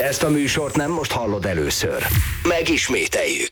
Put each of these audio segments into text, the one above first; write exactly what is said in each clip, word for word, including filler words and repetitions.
Ezt a műsort nem most hallod először. Megismételjük.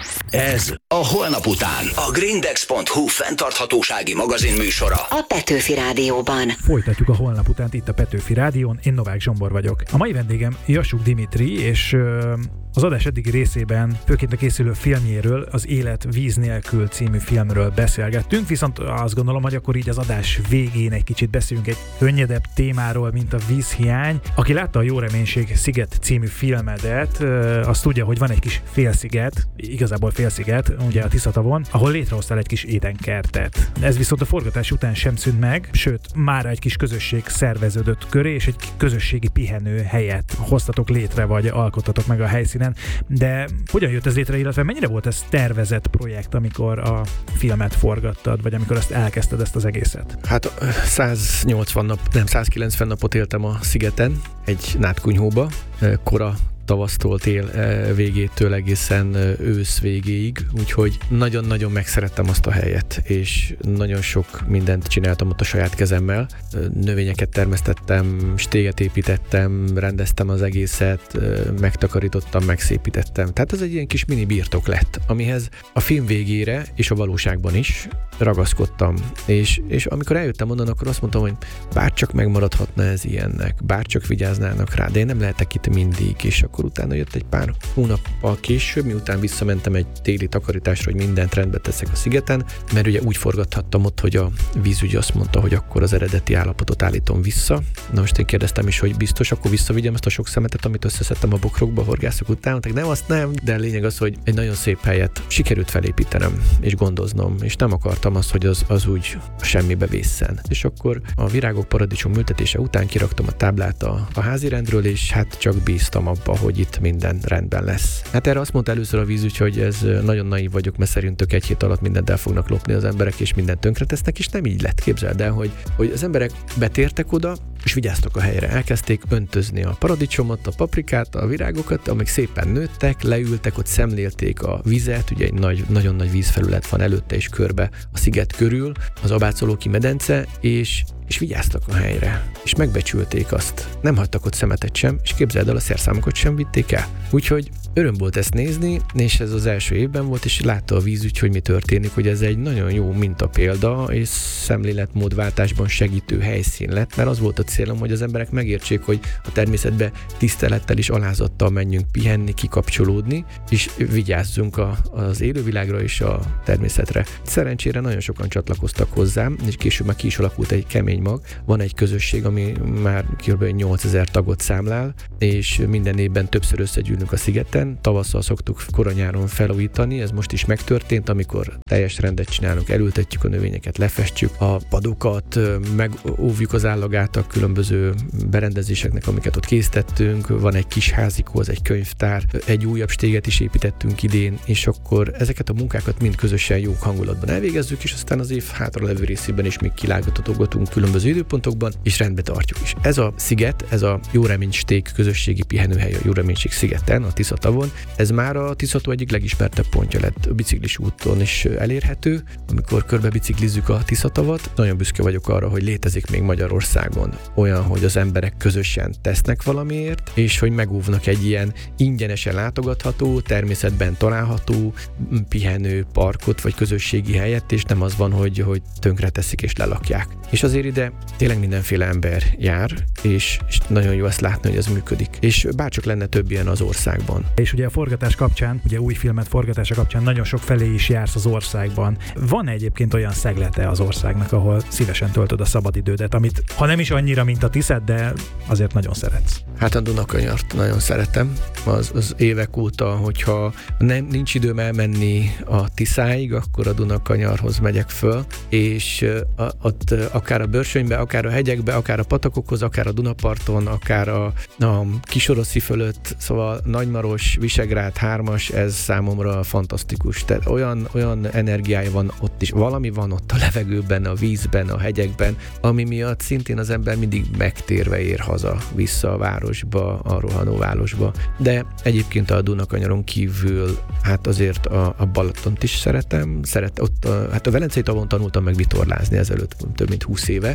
Ez a Holnap után. A grindex pont hu fenntarthatósági magazin műsora. A Petőfi Rádióban. Folytatjuk a Holnap utánt itt a Petőfi Rádión. Én Novák Zsombor vagyok. A mai vendégem Jassuk Dimitri, és az adás eddigi részében főként a készülő filmjéről, az Élet víz nélkül című filmről beszélgettünk, viszont azt gondolom, hogy akkor így az adás végén egy kicsit beszélünk egy könnyedebb témáról, mint a vízhiány. Aki látta a Jó Reménység Sziget című filmedet, azt tudja, hogy van egy kis félsziget, igazából félsziget, ugye a Tiszatavon, ahol létrehoztál egy kis édenkertet. Ez viszont a forgatás után sem szűnt meg, sőt, már egy kis közösség szerveződött köré, és egy közösségi pihenő helyet hoztatok létre, vagy alkottatok meg a helyszínen. De hogyan jött ez létre, illetve mennyire volt ez tervezett projekt, amikor a filmet forgattad, vagy amikor ezt elkezdted, ezt az egészet? Hát száznyolcvan nap, nem százkilencven napot éltem a szigeten, egy nádkunyhóba, kora tavasztól tél végétől egészen ősz végéig, úgyhogy nagyon-nagyon megszerettem azt a helyet, és nagyon sok mindent csináltam ott a saját kezemmel. Növényeket termesztettem, stéget építettem, rendeztem az egészet, megtakarítottam, megszépítettem. Tehát ez egy ilyen kis mini birtok lett, amihez a film végére és a valóságban is ragaszkodtam, és, és amikor eljöttem onnan, akkor azt mondtam, hogy bárcsak megmaradhatna ez ilyennek, bárcsak vigyáznának rá, de én nem lehetek itt mindig, és akkor utána jött egy pár hónappal később, miután visszamentem egy téli takarításra, hogy mindent rendbe teszek a szigeten, mert ugye úgy forgathattam ott, hogy a vízügy azt mondta, hogy akkor az eredeti állapotot állítom vissza. Na most én kérdeztem is, hogy biztos, akkor visszavigyem ezt a sok szemetet, amit összeszedtem a bokrokba, horgászok után, tehát nem, azt nem, de a lényeg az, hogy egy nagyon szép helyet sikerült felépítenem, és gondoznom, és nem akartam azt, hogy az, az úgy semmibe vészen. És akkor a virágok paradicsom ültetése után kiraktam a táblát a, a házirendről, és hát csak bíztam abba, hogy itt minden rendben lesz. Hát erre azt mondta először a vízügy, hogy ez nagyon naív vagyok, mert szerintük egy hét alatt mindent el fognak lopni az emberek, és mindent tönkretesznek, és nem így lett. Képzeld el, hogy, hogy az emberek betértek oda, és vigyáztak a helyre. Elkezdték öntözni a paradicsomot, a paprikát, a virágokat, amik szépen nőttek, leültek, ott szemlélték a vizet, ugye egy nagy, nagyon nagy vízfelület van előtte és körbe a sziget körül, az Abácolóki medence, és és vigyáztak a helyre, és megbecsülték azt. Nem hagytak ott szemetet sem, és képzeld el, a szerszámokat sem vitték el. Úgyhogy öröm volt ezt nézni, és ez az első évben volt, és látta a vízügy, hogy mi történik, hogy ez egy nagyon jó mintapélda, és szemléletmódváltásban segítő helyszín lett, mert az volt a célom, hogy az emberek megértsék, hogy a természetbe tisztelettel és alázattal menjünk pihenni, kikapcsolódni, és vigyázzunk a, az élővilágra és a természetre. Szerencsére nagyon sokan csatlakoztak hozzám, és később már ki is alakult egy kemény mag. Van egy közösség, ami már kb. nyolcezer tagot számlál, és minden évben többször összegyűlünk a szigeten. Tavasszal szoktuk koranyáron felújítani, ez most is megtörtént, amikor teljes rendet csinálunk, elültetjük a növényeket, lefestjük a padokat, megóvjuk az állagát a különböző berendezéseknek, amiket ott készítettünk. Van egy kis házikó, az egy könyvtár, egy újabb stéget is építettünk idén, és akkor ezeket a munkákat mind közösen jó hangulatban elvégezzük, és aztán az év hátralevő részében is még kilátogatunk különböző időpontokban, és rendbe tartjuk is. Ez a sziget, ez a Jó Reménység közösségi pihenőhely a Jó Reménység szigeten, a Tiszatavon, ez már a Tiszató egyik legismertebb pontja lett, a biciklis úton is elérhető, amikor körbe biciklizzük a Tiszatavat. Nagyon büszke vagyok arra, hogy létezik még Magyarországon olyan, hogy az emberek közösen tesznek valamiért, és hogy megóvnak egy ilyen ingyenesen látogatható, természetben található pihenő parkot, vagy közösségi helyet, és nem az van, hogy, hogy tönkreteszik és lelakják. És azért ide tényleg mindenféle ember jár, és, és nagyon jó azt látni, hogy ez működik. És bárcsak lenne több ilyen az országban. És ugye a forgatás kapcsán, ugye új filmet forgatása kapcsán nagyon sok felé is jársz az országban. Van egyébként olyan szeglete az országnak, ahol szívesen töltöd a szabadidődet, amit ha nem is annyira, mint a Tiszát, de azért nagyon szeretsz? Hát a Dunakanyart nagyon szeretem. Az, az évek óta, hogyha nem, nincs időm elmenni a Tiszáig, akkor a Dunakanyarhoz megyek föl, és a, ott akár a Börsönybe, akár a hegyekbe, akár a patakokhoz, akár a Dunaparton, akár a, a Kisoroszi fölött, szóval Nagymaros, Visegrád, Hármas, ez számomra fantasztikus. Tehát olyan, olyan energiája van ott is, valami van ott a levegőben, a vízben, a hegyekben, ami miatt szintén az ember mindig megtérve ér haza, vissza a városba, a rohanóvárosba. De egyébként a Dunakanyaron kívül, hát azért a, a Balatont is szeretem, szeret, ott a, hát a Velencei tavon tanultam meg vitorlázni ezelőtt több mint húsz éve,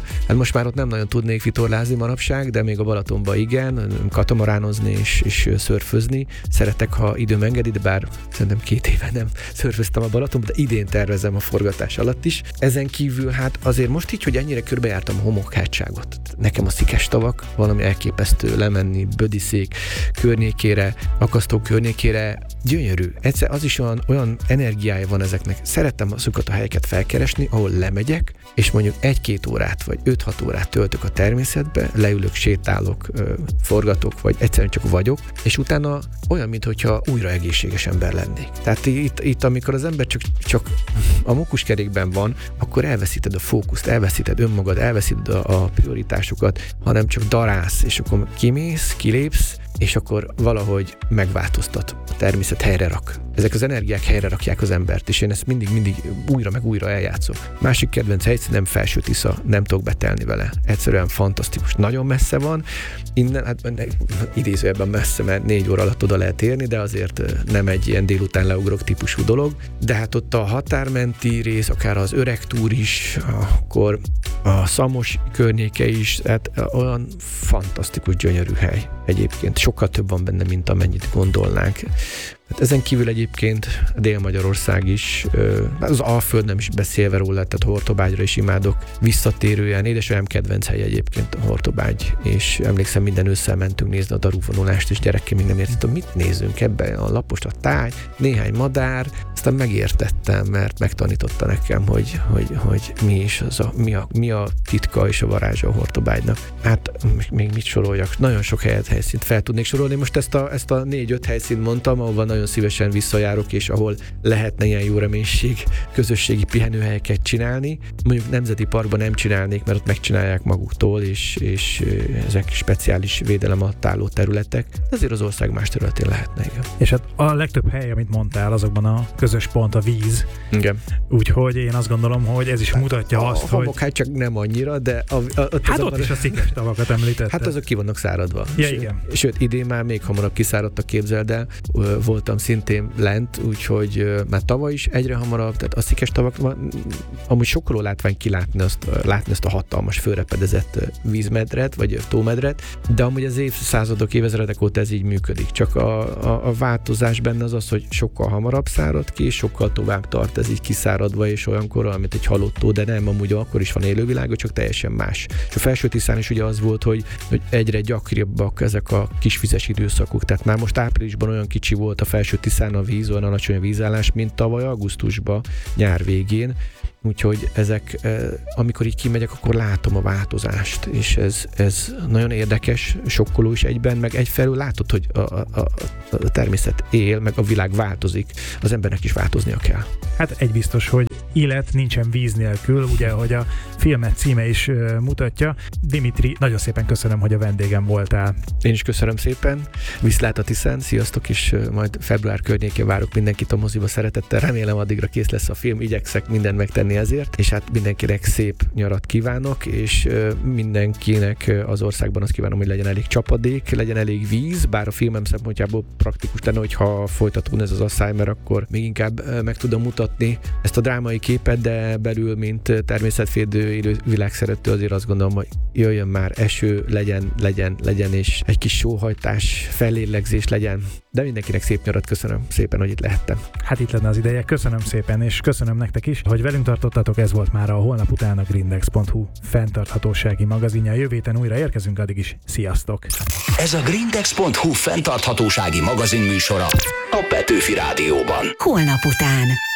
Tengerbe. Hát most már ott nem nagyon tudnék vitorlázni manapság, de még a Balatonban igen, katamaránozni és, és szörfözni. Szeretek, ha időm engedi, de bár szerintem két éve nem szörföztem a Balatonban, de idén tervezem a forgatás alatt is. Ezen kívül hát azért most így, hogy ennyire körbejártam a homokhátságot. Nekem a Szikestavak valami elképesztő, lemenni Bödiszék környékére, akasztó környékére, gyönyörű. Egyszer az is olyan, olyan energiája van ezeknek. Szerettem azokat a helyeket felkeresni, ahol lemegyek, és mondjuk egy-két órát, vagy öt-hat órát töltök a természetbe, leülök, sétálok, forgatok, vagy egyszerűen csak vagyok, és utána olyan, mintha újra egészséges ember lennék. Tehát itt, itt amikor az ember csak, csak a mókuskerékben van, akkor elveszíted a fókuszt, elveszíted önmagad, elveszíted a, a prioritásokat, hanem csak darálsz, és akkor kimész, kilépsz, és akkor valahogy megváltoztat. A természet helyre rak. Ezek az energiák helyre rakják az embert, és én ezt mindig-mindig újra meg újra eljátszom. Másik kedvenc helyszínem Felső-Tisza, nem tudok betelni vele. Egyszerűen fantasztikus. Nagyon messze van, innen, hát idézőjelben messze, mert négy óra alatt oda lehet érni, de azért nem egy ilyen délután leugrok típusú dolog. De hát ott a határmenti rész, akár az Öreg túr is, akkor a Szamos környéke is, hát olyan fantasztikus, gyönyörű hely egyébként. Sokkal több van benne, mint amennyit gondolnánk. Hát ezen kívül egyébként Dél-Magyarország is, az Alföld nem is beszélve róla, tehát Hortobágyra is imádok visszatérően. Édesanyám kedvenc hely egyébként a Hortobágy, és emlékszem, minden ősszel mentünk nézni a darúvonulást, és gyerekként még nem értettem, mit nézünk ebben, a lapos a táj, néhány madár, aztán megértettem, mert megtanította nekem, hogy, hogy, hogy mi is az a, mi a, mi a titka és a varázsa a Hortobágynak. Hát még mit soroljak? Nagyon sok helyet, helyszínt fel tudnék sorolni. Most ezt a, ezt a négy-öt helyszínt mondtam, ahol nagyon szívesen visszajárok, és ahol lehetne ilyen jó reménység közösségi pihenőhelyeket csinálni. Mondjuk nemzeti parkban nem csinálnék, mert ott megcsinálják maguktól, és, és ezek speciális védelem alatt álló területek. Ezért az ország más területén lehetne, igen. És hát a legtöbb hely, amit mondtál, azokban a közös pont a víz. Igen. Úgyhogy én azt gondolom, hogy ez is mutatja a, azt, a hogy... homokhágy csak nem annyira, de... A, a, a, hát ott is a Szikestavakat említette. Hát azok ki vannak száradva. Ja, sőt, igen. Sőt, idén már még hamarabb kiszáradtak, képzeld el. Voltam szintén lent, úgyhogy már tavaly is egyre hamarabb, tehát a Szikestavak, amúgy sokkoló látvány kilátni azt, látni ezt a hatalmas fölrepedezett vízmedret, vagy tómedret, de amúgy az évszázadok, évezredek óta ez így működik. Csak a, a, a változás benne az az, hogy sokkal hamarabb szárad ki, és sokkal tovább tart ez így kiszáradva, és olyankor, mint egy halott tó, de nem, amúgy akkor is van élővilága, csak teljesen más. És a Felső-Tiszán is ugye az volt, hogy, hogy egyre gyakoribbak ezek a kisvizes időszakok, tehát már most áprilisban olyan kicsi volt a Felső-Tiszán a víz, olyan alacsony a vízállás, mint tavaly augusztusban, nyár végén. Úgyhogy ezek, amikor így kimegyek, akkor látom a változást, és ez, ez nagyon érdekes, sokkoló is egyben, meg egyfelől látod, hogy a, a, a természet él, meg a világ változik, az embernek is változnia kell. Hát egy biztos, hogy élet nincsen víz nélkül, ugye, hogy a filmet címe is uh, mutatja. Dimitri, nagyon szépen köszönöm, hogy a vendégem voltál. Én is köszönöm szépen. Viszlát a Tiszán, sziasztok, és uh, majd február környékén várok mindenkit a moziba szeretettel. Remélem addigra kész lesz a film, igyekszek mindent megtenni ezért, és hát mindenkinek szép nyarat kívánok, és uh, mindenkinek az országban azt kívánom, hogy legyen elég csapadék, legyen elég víz, bár a filmem szempontjából praktikus lenne, hogyha folytatódna ez az asszály, mert akkor még inkább uh, meg tudom mutatni ezt a drámai képet, de belül, mint természetvédő, élő világszerető, azért azt gondolom, hogy jöjjön már eső, legyen, legyen, legyen, és egy kis sóhajtás, fellélegzés legyen. De mindenkinek szép nyarat, köszönöm szépen, hogy itt lehettem. Hát itt lenne az ideje, köszönöm szépen, és köszönöm nektek is, hogy velünk tartottatok, ez volt már a holnap után a grindex pont hu fenntarthatósági magazinja. Jövő héten újra érkezünk, addig is sziasztok! Ez a grindex pont hu fenntarthatósági magazin műsora a Petőfi Rádióban. Holnap után.